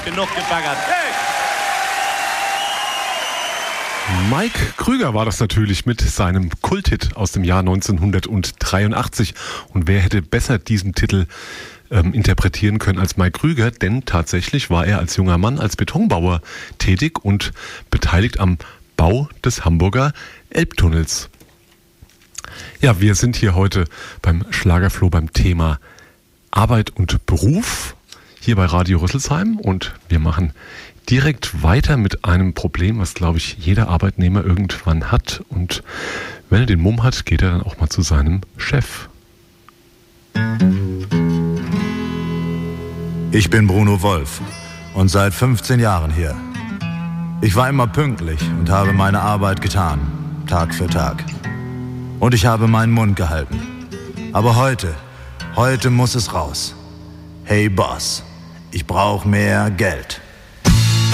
Genug gebaggert. Hey! Mike Krüger war das natürlich mit seinem Kulthit aus dem Jahr 1983. Und wer hätte besser diesen Titel interpretieren können als Mike Krüger? Denn tatsächlich war er als junger Mann als Betonbauer tätig und beteiligt am Bau des Hamburger Elbtunnels. Ja, wir sind hier heute beim Schlagerfloh beim Thema Arbeit und Beruf hier bei Radio Rüsselsheim und wir machen direkt weiter mit einem Problem, was, glaube ich, jeder Arbeitnehmer irgendwann hat. Und wenn er den Mumm hat, geht er dann auch mal zu seinem Chef. Ich bin Bruno Wolf und seit 15 Jahren hier. Ich war immer pünktlich und habe meine Arbeit getan, Tag für Tag. Und ich habe meinen Mund gehalten. Aber heute muss es raus. Hey Boss, ich brauche mehr Geld.